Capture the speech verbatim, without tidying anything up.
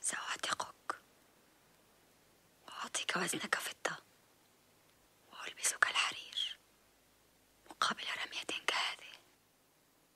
سأعتقك وأعطيك وزنك فضة وألبسك الحرير مقابل رمية